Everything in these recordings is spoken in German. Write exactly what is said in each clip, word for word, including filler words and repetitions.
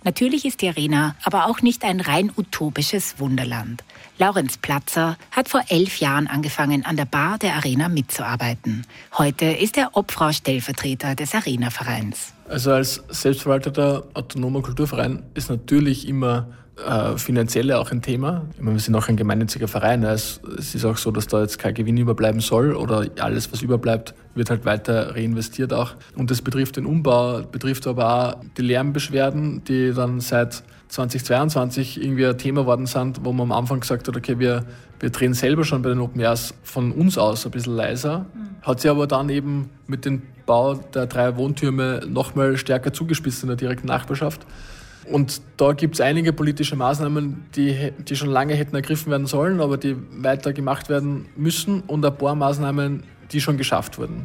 Natürlich ist die Arena aber auch nicht ein rein utopisches Wunderland. Laurenz Platzer hat vor elf Jahren angefangen, an der Bar der Arena mitzuarbeiten. Heute ist er Obfrau-Stellvertreter des Arena-Vereins. Also als selbstverwalteter autonomer Kulturverein ist natürlich immer äh, finanzielle auch ein Thema. Ich meine, wir sind auch ein gemeinnütziger Verein. Es, es ist auch so, dass da jetzt kein Gewinn überbleiben soll oder alles, was überbleibt, wird halt weiter reinvestiert auch. Und das betrifft den Umbau, betrifft aber auch die Lärmbeschwerden, die dann seit zweitausendzweiundzwanzig irgendwie ein Thema worden sind, wo man am Anfang gesagt hat, okay, wir, wir drehen selber schon bei den Open Airs von uns aus ein bisschen leiser. Hat sich aber dann eben mit dem Bau der drei Wohntürme nochmal stärker zugespitzt in der direkten Nachbarschaft. Und da gibt es einige politische Maßnahmen, die, die schon lange hätten ergriffen werden sollen, aber die weiter gemacht werden müssen und ein paar Maßnahmen, die schon geschafft wurden.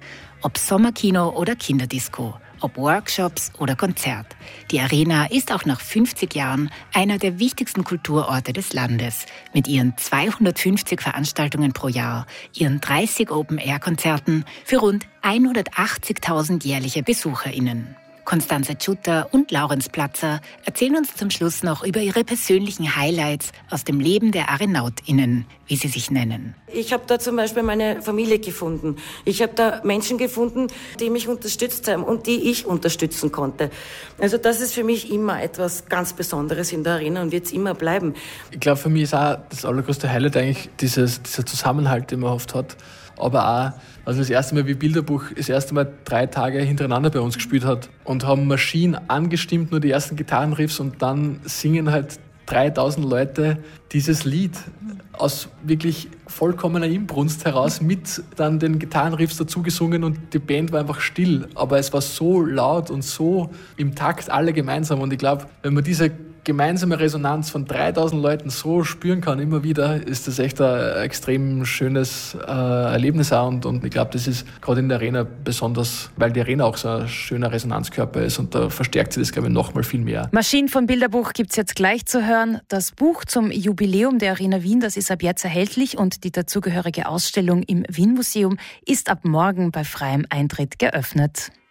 Ob Sommerkino oder Kinderdisco, ob Workshops oder Konzert. Die Arena ist auch nach fünfzig Jahren einer der wichtigsten Kulturorte des Landes. Mit ihren zweihundertfünfzig Veranstaltungen pro Jahr, ihren dreißig Open-Air-Konzerten für rund hundertachtzigtausend jährliche BesucherInnen. Constanze Tschutter und Laurenz Platzer erzählen uns zum Schluss noch über ihre persönlichen Highlights aus dem Leben der ArenautInnen, wie sie sich nennen. Ich habe da zum Beispiel meine Familie gefunden. Ich habe da Menschen gefunden, die mich unterstützt haben und die ich unterstützen konnte. Also das ist für mich immer etwas ganz Besonderes in der Arena und wird es immer bleiben. Ich glaube, für mich ist auch das allergrößte Highlight eigentlich dieses, dieser Zusammenhalt, den man oft hat. Aber auch, also das erste Mal wie Bilderbuch das erste Mal drei Tage hintereinander bei uns gespielt hat und haben Maschinen angestimmt, nur die ersten Gitarrenriffs und dann singen halt dreitausend Leute dieses Lied aus wirklich vollkommener Inbrunst heraus mit dann den Gitarrenriffs dazu gesungen und die Band war einfach still. Aber es war so laut und so im Takt alle gemeinsam und ich glaube, wenn man diese gemeinsame Resonanz von dreitausend Leuten so spüren kann, immer wieder, ist das echt ein extrem schönes äh, Erlebnis auch. Und, und ich glaube, das ist gerade in der Arena besonders, weil die Arena auch so ein schöner Resonanzkörper ist und da verstärkt sich das, glaube ich, noch mal viel mehr. Maschinen vom Bilderbuch gibt es jetzt gleich zu hören. Das Buch zum Jubiläum der Arena Wien, das ist ab jetzt erhältlich und die dazugehörige Ausstellung im Wien Museum ist ab morgen bei freiem Eintritt geöffnet.